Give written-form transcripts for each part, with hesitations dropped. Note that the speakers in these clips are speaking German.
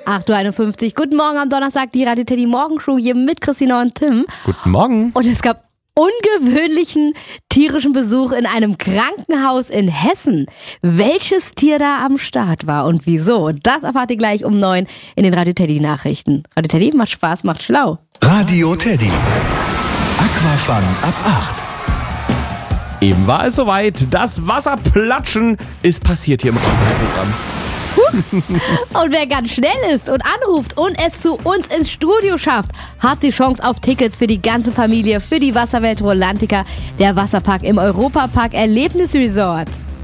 8.51 Uhr. Guten Morgen am Donnerstag, die Radio Teddy Morgenshow hier mit Christina und Tim. Guten Morgen. Und es gab ungewöhnlichen tierischen Besuch in einem Krankenhaus in Hessen. Welches Tier da am Start war und wieso, das erfahrt ihr gleich um 9 in den Radio Teddy Nachrichten. Radio Teddy macht Spaß, macht schlau. Radio Teddy. Aquafun ab 8. Eben war es soweit. Das Wasserplatschen ist passiert hier im Programm. Und wer ganz schnell ist und anruft und es zu uns ins Studio schafft, hat die Chance auf Tickets für die ganze Familie für die Wasserwelt Rolantica, der Wasserpark im Europapark Erlebnisresort.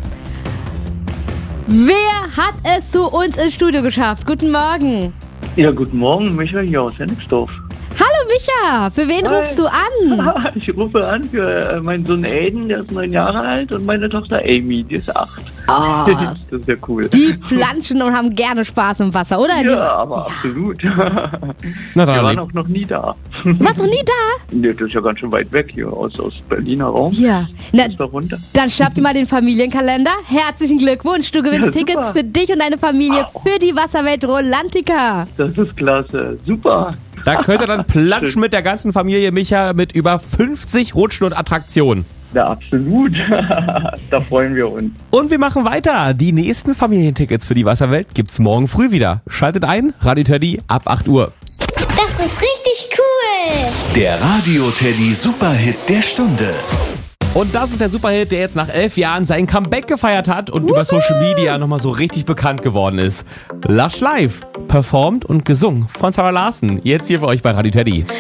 Wer hat es zu uns ins Studio geschafft? Guten Morgen. Ja, guten Morgen, Michael hier aus Hennigsdorf. Hallo Micha, für wen rufst du an? Ich rufe an für meinen Sohn Aiden, der ist 9 Jahre alt, und meine Tochter Amy, die ist 8. Oh, Das ist ja cool. die planschen und haben gerne Spaß im Wasser, oder? Ja, aber absolut. Na Wir dann, waren auch noch nie da. Warst noch nie da? Nee, das ist ja ganz schön weit weg hier, aus Berliner Raum. Ja. Na, Ist da runter. dann schnappt ihr mal den Familienkalender. Herzlichen Glückwunsch, du gewinnst Ja, super. Tickets für dich und deine Familie für die Wasserwelt Rolantica. Das ist klasse. Super. da könnt ihr dann planschen mit der ganzen Familie, Micha, mit über 50 Rutschen und Attraktionen. Ja, absolut. Da freuen wir uns. Und wir machen weiter. Die nächsten Familientickets für die Wasserwelt gibt's morgen früh wieder. Schaltet ein, Radio Teddy ab 8 Uhr. Das ist richtig cool. Der Radio Teddy Superhit der Stunde. Und das ist der Superhit, der jetzt nach 11 Jahren sein Comeback gefeiert hat und über Social Media nochmal so richtig bekannt geworden ist. Lush Live, performt und gesungen von Sarah Larson. Jetzt hier für euch bei Radio Teddy.